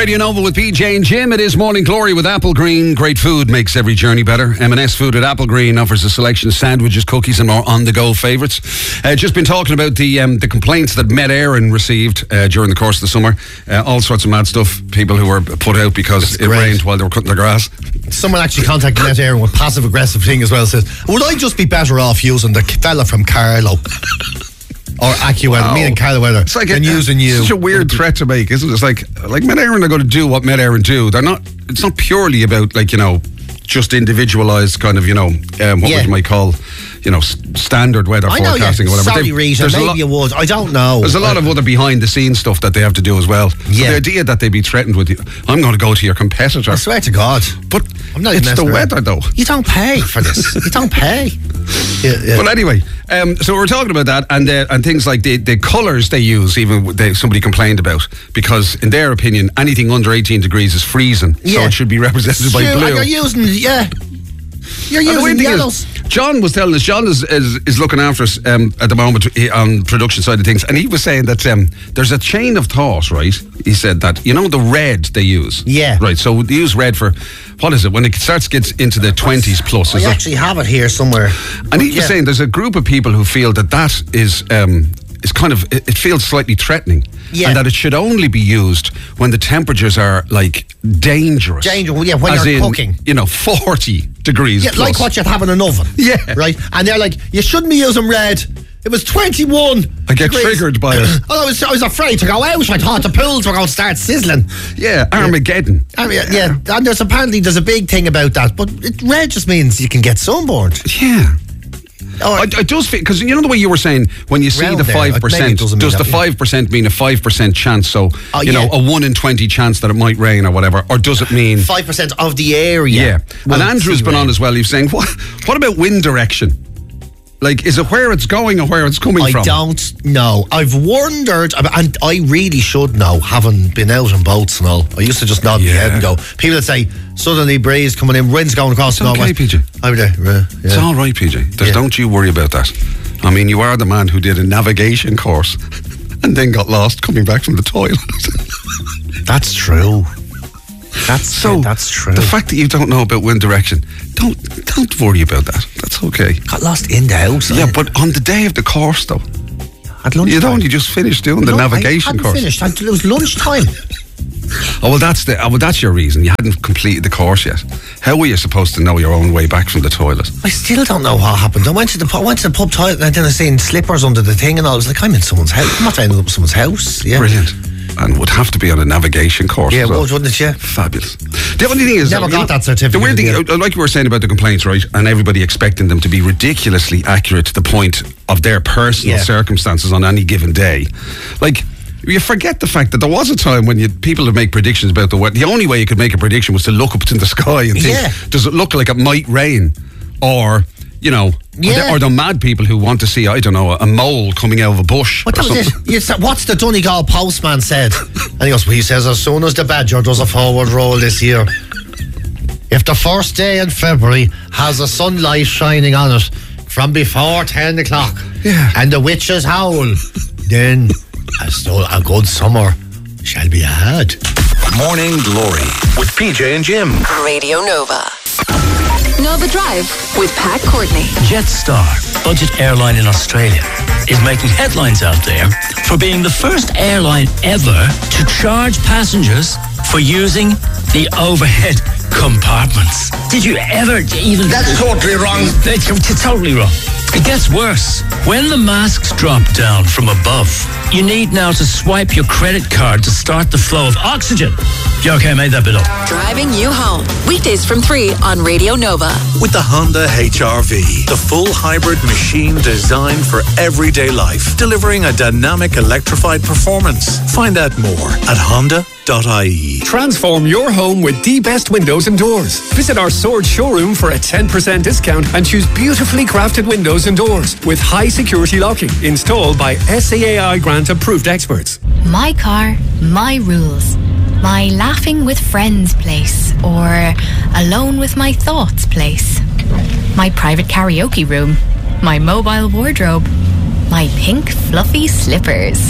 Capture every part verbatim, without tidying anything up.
Radio Nova with P J and Jim. It is Morning Glory with Apple Green. Great food makes every journey better. M and S Food at Apple Green offers a selection of sandwiches, cookies and more on-the-go favourites. Uh, just been talking about the um, the complaints that Met Éireann received uh, during the course of the summer. Uh, all sorts of mad stuff. People who were put out because That's it great. rained while they were cutting their grass. Someone actually contacted Met Éireann with passive-aggressive thing as well. Says, would I just be better off using the fella from Carlow? Or AccuWeather, Wow. me and Carlow It's like and a, using you. Such a weird threat to make, isn't it? It's like like Met Éireann are going to do what Met Éireann do. They're not. It's not purely about like you know, just individualised kind of you know um, what Yeah. would you might call you know s- standard weather I know, forecasting yeah. or whatever. Sorry, They- Rita, there's a maybe lot- you would. I don't know. There's a lot of other behind the scenes stuff that they have to do as well. So Yeah. the idea that they be threatened with, you, I'm going to go to your competitor. I swear to God. But I'm not it's even the messing around. weather though. You don't pay for this. You don't pay. Yeah, yeah. But anyway, um, so we're talking about that and uh, and things like the, the colours they use, even they, somebody complained about, because in their opinion, anything under eighteen degrees is freezing, so Yeah. it should be represented by Stu, blue. and you're using, yeah. You're And the weird using thing yellows. is, John was telling us, John is, is, is looking after us um, at the moment eh, on production side of things, and he was saying that um, there's a chain of thought, right? He said that, you know, the red they use. Yeah. Right, so they use red for, what is it, when it starts to get into the twenties plus. I is it? actually have it here somewhere. And he was Yeah. saying there's a group of people who feel that that is um, is kind of, it, it feels slightly threatening. Yeah. And that it should only be used when the temperatures are like dangerous. Dangerous, yeah, when As you're in, cooking. You know, forty degrees Yeah, plus. like what you'd have in an oven. Yeah. Right? And they're like, you shouldn't be using red. It was twenty-one. I get degrees. triggered by it. Oh, I was, I was afraid to go out. I thought the pools were going to start sizzling. Yeah, Armageddon. I mean, yeah, and there's apparently there's a big thing about that, but it, red just means you can get sunburned. Yeah. Oh, I, I just feel, because you know the way you were saying, when you see Round the there, five maybe percent, it doesn't mean does the that, yeah. five percent mean a five percent chance? So, Oh, you know, yeah. a one in twenty chance that it might rain or whatever? Or does it mean. five percent of the area. Yeah. will And Andrew's see been rain. on as well. He's saying, what, what about wind direction? Like, is it where it's going or where it's coming I from? don't know. I've wondered, and I really should know, having been out on boats and all. I used to just nod my Yeah. head and go, people that say, southerly breeze coming in, wind's going across the It's okay, northwest. P J. I would, uh, yeah. It's all right, P J. There's, Yeah. Don't you worry about that. I mean, you are the man who did a navigation course and then got lost coming back from the toilet. That's true. That's So that's true. the fact that you don't know about wind direction, don't don't worry about that. That's okay. got lost in the house. Yeah, I- but on the day of the course, though, at lunchtime. you'd only just finished doing the No, navigation I hadn't course. finished until it was lunchtime. Oh well, that's the oh, well, that's your reason. You hadn't completed the course yet. How were you supposed to know your own way back from the toilet? I still don't know what happened. I went to the pu- I went to the pub toilet and then I seen slippers under the thing and I was like, I'm in someone's house. I'm not ending up in someone's house. Yeah. Brilliant. And would have to be on a navigation course. Yeah, as well. would, wouldn't it? Yeah. Fabulous. The only thing is, Never you got know, that certificate The weird thing, in the uh, like you were saying about the complaints, right, and everybody expecting them to be ridiculously accurate to the point of their personal Yeah. circumstances on any given day. Like, you forget the fact that there was a time when you, people would make predictions about the weather. The only way you could make a prediction was to look up to the sky and think, Yeah. does it look like it might rain? Or, you know, Yeah. or, the, or the mad people who want to see, I don't know, a mole coming out of a bush. What or that was it? something. You said, what's the Donegal postman said? And he goes, well, he says, as soon as the Badger does a forward roll this year, if the first day in February has a sunlight shining on it from before ten o'clock Yeah. and the witches howl, then a, so a good summer shall be had. Morning Glory with P J and Jim. Radio Nova. Nova Drive with Pat Courtney. Jetstar, budget airline in Australia, is making headlines out there for being the first airline ever to charge passengers for using the overhead compartments. Did you ever even... That's totally wrong. It's, it's totally wrong. It gets worse. When the masks drop down from above, you need now to swipe your credit card to start the flow of oxygen. Yeah, okay, I made that bit up. Driving you home. Weekdays from three on Radio Nova. With the Honda H R V, the full hybrid machine designed for everyday life, delivering a dynamic electrified performance. Find out more at honda dot I E. Transform your home with the best windows and doors. Visit our Sword showroom for a ten percent discount and choose beautifully crafted windows and doors with high security locking installed by S A A I grant approved experts. My car, my rules. My laughing with friends place or alone with my thoughts place. My private karaoke room. My mobile wardrobe. My pink fluffy slippers.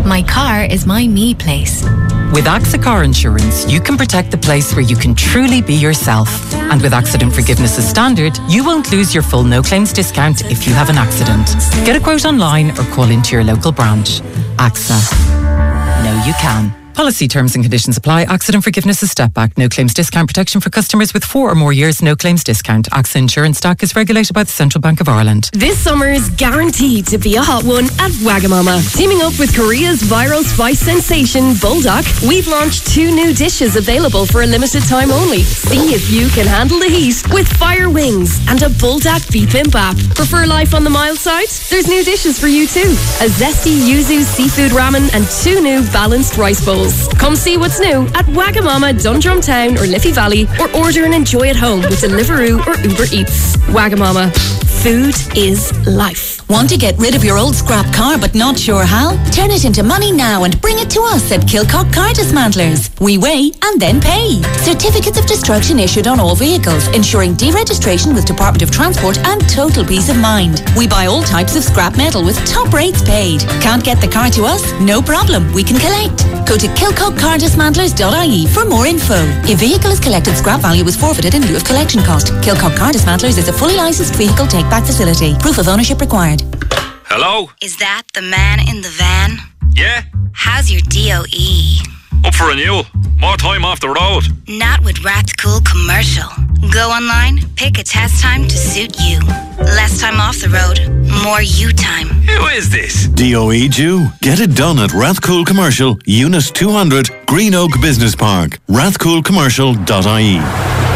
My car is my me place. With AXA Car Insurance, you can protect the place where you can truly be yourself. And with accident forgiveness as standard, you won't lose your full no claims discount if you have an accident. Get a quote online or call into your local branch. AXA. Know you can. Policy terms and conditions apply. Accident forgiveness is step back. No claims discount protection for customers with four or more years. No claims discount. AXA Insurance Stock is regulated by the Central Bank of Ireland. This summer is guaranteed to be a hot one at Wagamama. Teaming up with Korea's viral spice sensation Buldak, we've launched two new dishes available for a limited time only. See if you can handle the heat with fire wings and a Buldak bibimbap. Prefer life on the mild side? There's new dishes for you too. A zesty yuzu seafood ramen and two new balanced rice bowls. Come see what's new at Wagamama, Dundrum Town or Liffey Valley, or order and enjoy at home with Deliveroo or Uber Eats. Wagamama. Food is life. Want to get rid of your old scrap car but not sure how? Turn it into money now and bring it to us at Kilcock Car Dismantlers. We weigh and then pay. Certificates of destruction issued on all vehicles, ensuring deregistration with Department of Transport and total peace of mind. We buy all types of scrap metal with top rates paid. Can't get the car to us? No problem, we can collect. Go to kilcock car dismantlers dot I E for more info. If vehicle is collected, scrap value is forfeited in lieu of collection cost. Kilcock Car Dismantlers is a fully licensed vehicle take-back facility. Proof of ownership required. Hello? Is that the man in the van? Yeah? How's your D O E? Up for renewal. More time off the road. Not with Rathcool Commercial. Go online, pick a test time to suit you. Less time off the road, more you time. Who is this? D O E Jew. Get it done at Rathcool Commercial, Unit two hundred, Green Oak Business Park. rathcool commercial dot I E.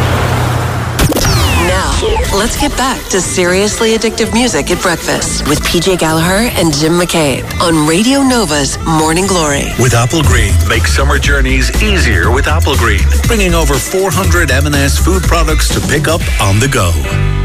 Let's get back to seriously addictive music at breakfast with P J Gallagher and Jim McCabe on Radio Nova's Morning Glory. With Apple Green, make summer journeys easier with Apple Green, bringing over four hundred M and S food products to pick up on the go.